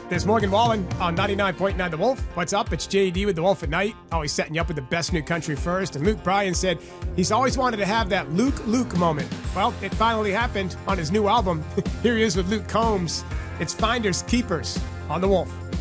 There's Morgan Wallen on 99.9 The Wolf. What's up? It's JD with The Wolf at Night. Always setting you up with the best new country first. And Luke Bryan said he's always wanted to have that Luke moment. Well, it finally happened on his new album. Here he is with Luke Combs. It's Finders Keepers on The Wolf.